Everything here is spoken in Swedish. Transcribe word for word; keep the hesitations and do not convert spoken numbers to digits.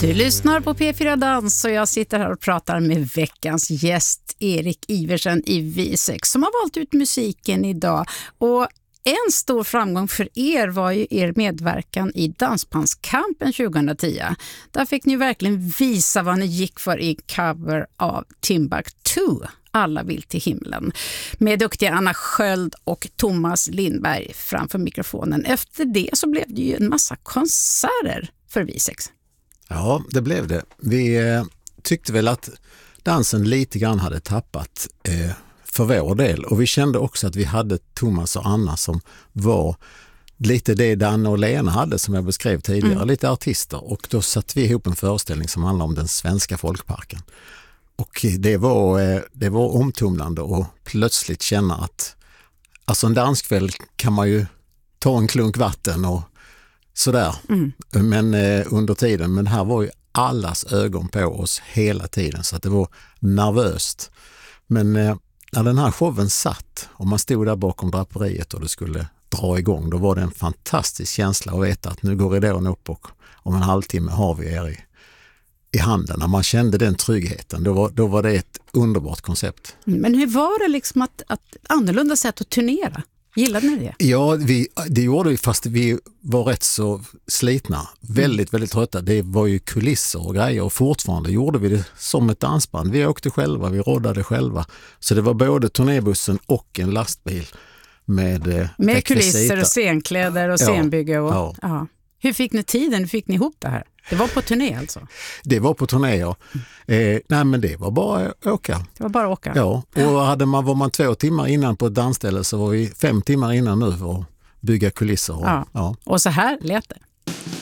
Du lyssnar på P fyra Dans och jag sitter här och pratar med veckans gäst Erik Iversen i V sex som har valt ut musiken idag. Och en stor framgång för er var ju er medverkan i Dansbandskampen tjugohundratio. Där fick ni verkligen visa vad ni gick för i cover av Timbuktu, Alla vill till himlen, med duktiga Anna Sköld och Thomas Lindberg framför mikrofonen. Efter det så blev det ju en massa konserter för V sex. Ja, det blev det. Vi eh, tyckte väl att dansen lite grann hade tappat eh, för vår del. Och vi kände också att vi hade Thomas och Anna som var lite det Danne och Lena hade som jag beskrev tidigare, mm. lite artister. Och då satte vi ihop en föreställning som handlar om den svenska folkparken. Och det var, eh, det var omtumlande och plötsligt känna att alltså en danskväll kan man ju ta en klunk vatten och sådär. Mm. Men eh, under tiden, men här var ju allas ögon på oss hela tiden så att det var nervöst. Men eh, när den här showen satt och man stod där bakom draperiet och det skulle dra igång, då var det en fantastisk känsla att veta att nu går ridån upp och om en halvtimme har vi er i, i handen. När man kände den tryggheten, då var, då var det ett underbart koncept. Men hur var det liksom att, att annorlunda sätt att turnera? Gillade ni det? Ja, vi, det gjorde vi fast vi var rätt så slitna. Väldigt, mm. väldigt trötta. Det var ju kulisser och grejer och fortfarande gjorde vi det som ett dansband. Vi åkte själva, vi roddade själva. Så det var både turnébussen och en lastbil med eh, med kulisser och scenkläder och scenbygge. Och, ja, ja. Ja. Hur fick ni tiden? Hur fick ni ihop det här? Det var på turné alltså? Det var på turné, ja. Eh, nej, men det var bara att åka. Det var bara att åka? Ja, och hade man, var man två timmar innan på ett dansställe så var vi fem timmar innan nu för att bygga kulisser. Och, ja. Ja. Och så här lät det.